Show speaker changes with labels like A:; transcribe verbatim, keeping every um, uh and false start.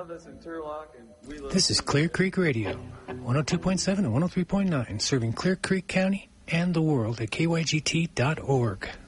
A: love us in Turlock, and we love
B: This is Clear Creek Radio, one oh two point seven and one oh three point nine, serving Clear Creek County and the world at K Y G T dot org.